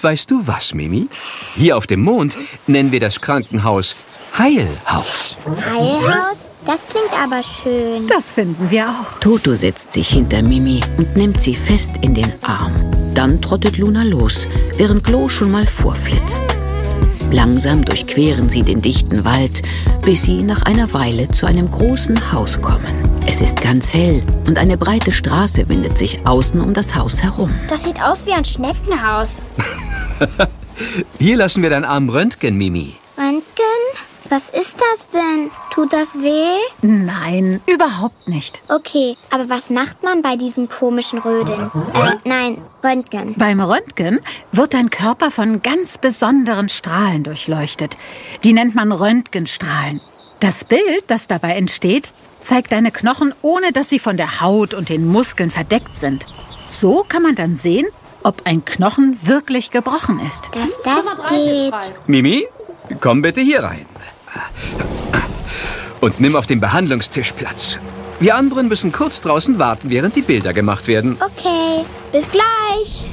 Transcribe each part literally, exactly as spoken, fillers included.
weißt du was, Mimi? Hier auf dem Mond nennen wir das Krankenhaus Heilhaus. Heilhaus? Das klingt aber schön. Das finden wir auch. Toto setzt sich hinter Mimi und nimmt sie fest in den Arm. Dann trottet Luna los, während Glo schon mal vorflitzt. Langsam durchqueren sie den dichten Wald, bis sie nach einer Weile zu einem großen Haus kommen. Es ist ganz hell und eine breite Straße windet sich außen um das Haus herum. Das sieht aus wie ein Schneckenhaus. Hier lassen wir deinen Arm röntgen, Mimi. Röntgen? Was ist das denn? Tut das weh? Nein, überhaupt nicht. Okay, aber was macht man bei diesem komischen Rödeln? Äh, nein, Röntgen. Beim Röntgen wird dein Körper von ganz besonderen Strahlen durchleuchtet. Die nennt man Röntgenstrahlen. Das Bild, das dabei entsteht, zeigt deine Knochen, ohne dass sie von der Haut und den Muskeln verdeckt sind. So kann man dann sehen, ob ein Knochen wirklich gebrochen ist. Dass das geht. Mimi, komm bitte hier rein. Und nimm auf dem Behandlungstisch Platz. Wir anderen müssen kurz draußen warten, während die Bilder gemacht werden. Okay, bis gleich.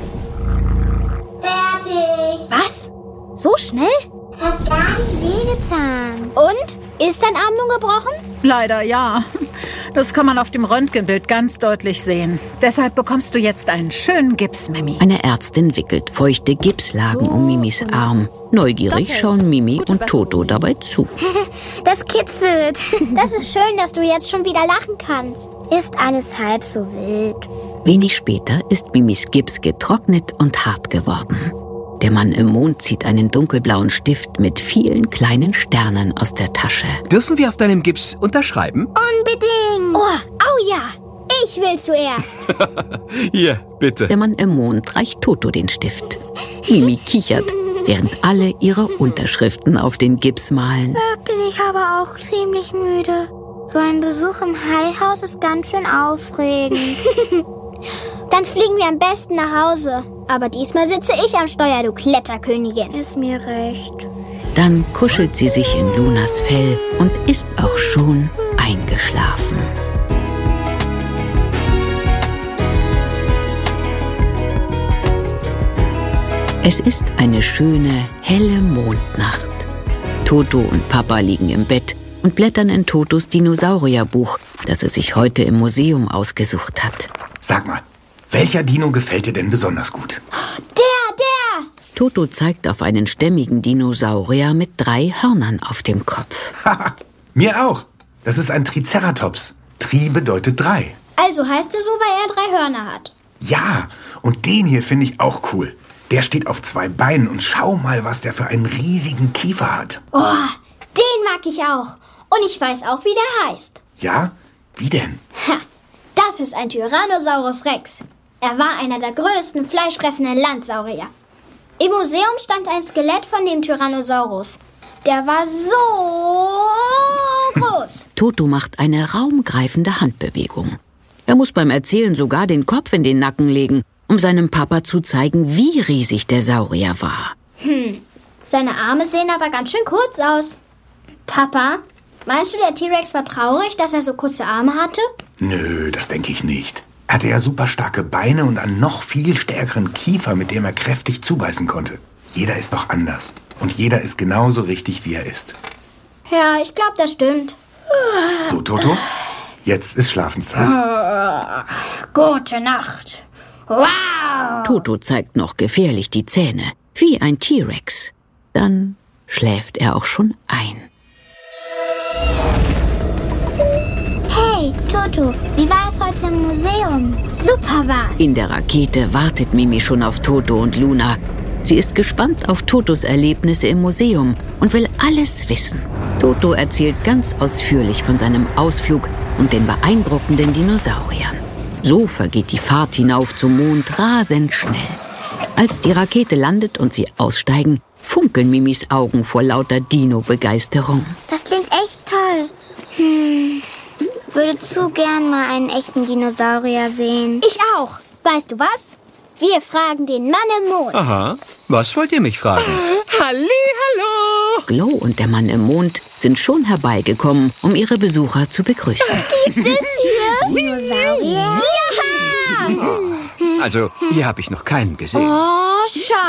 Fertig. Was? So schnell? Es hat gar nicht wehgetan. Und? Ist dein Arm nun gebrochen? Leider ja. Das kann man auf dem Röntgenbild ganz deutlich sehen. Deshalb bekommst du jetzt einen schönen Gips, Mimi. Eine Ärztin wickelt feuchte Gipslagen um Mimis Arm. Neugierig schauen Mimi und Toto dabei zu. Das kitzelt. Das ist schön, dass du jetzt schon wieder lachen kannst. Ist alles halb so wild. Wenig später ist Mimis Gips getrocknet und hart geworden. Der Mann im Mond zieht einen dunkelblauen Stift mit vielen kleinen Sternen aus der Tasche. Dürfen wir auf deinem Gips unterschreiben? Unbedingt. Oh, oh ja. Ich will zuerst. Hier, bitte. Der Mann im Mond reicht Toto den Stift. Mimi kichert, während alle ihre Unterschriften auf den Gips malen. Da bin ich aber auch ziemlich müde. So ein Besuch im Heilhaus ist ganz schön aufregend. Dann fliegen wir am besten nach Hause. Aber diesmal sitze ich am Steuer, du Kletterkönigin. Ist mir recht. Dann kuschelt sie sich in Lunas Fell und ist auch schon eingeschlafen. Es ist eine schöne, helle Mondnacht. Toto und Papa liegen im Bett und blättern in Totos Dinosaurierbuch, das er sich heute im Museum ausgesucht hat. Sag mal, welcher Dino gefällt dir denn besonders gut? Der, der! Toto zeigt auf einen stämmigen Dinosaurier mit drei Hörnern auf dem Kopf. Haha, mir auch. Das ist ein Triceratops. Tri bedeutet drei. Also heißt er so, weil er drei Hörner hat. Ja, und den hier finde ich auch cool. Der steht auf zwei Beinen und schau mal, was der für einen riesigen Kiefer hat. Oh, den mag ich auch. Und ich weiß auch, wie der heißt. Ja? Wie denn? Ha, das ist ein Tyrannosaurus Rex. Er war einer der größten fleischfressenden Landsaurier. Im Museum stand ein Skelett von dem Tyrannosaurus. Der war so groß. Toto macht eine raumgreifende Handbewegung. Er muss beim Erzählen sogar den Kopf in den Nacken legen, um seinem Papa zu zeigen, wie riesig der Saurier war. Hm, seine Arme sehen aber ganz schön kurz aus. Papa, meinst du, der T-Rex war traurig, dass er so kurze Arme hatte? Nö, das denke ich nicht. Er hatte ja super starke Beine und einen noch viel stärkeren Kiefer, mit dem er kräftig zubeißen konnte. Jeder ist doch anders. Und jeder ist genauso richtig, wie er ist. Ja, ich glaube, das stimmt. So, Toto, jetzt ist Schlafenszeit. Gute Nacht. Wow! Toto zeigt noch gefährlich die Zähne, wie ein T-Rex. Dann schläft er auch schon ein. Hey, Toto, wie war es heute im Museum? Super war's. In der Rakete wartet Mimi schon auf Toto und Luna. Sie ist gespannt auf Totos Erlebnisse im Museum und will alles wissen. Toto erzählt ganz ausführlich von seinem Ausflug und den beeindruckenden Dinosauriern. So vergeht die Fahrt hinauf zum Mond rasend schnell. Als die Rakete landet und sie aussteigen, funkeln Mimis Augen vor lauter Dino-Begeisterung. Das klingt echt toll. Hm, würde zu gern mal einen echten Dinosaurier sehen. Ich auch. Weißt du was? Wir fragen den Mann im Mond. Aha, was wollt ihr mich fragen? Hallihallo! Glo und der Mann im Mond sind schon herbeigekommen, um ihre Besucher zu begrüßen. Gibt es hier Dinosaurier? Ja! Also, hier habe ich noch keinen gesehen. Oh, schade.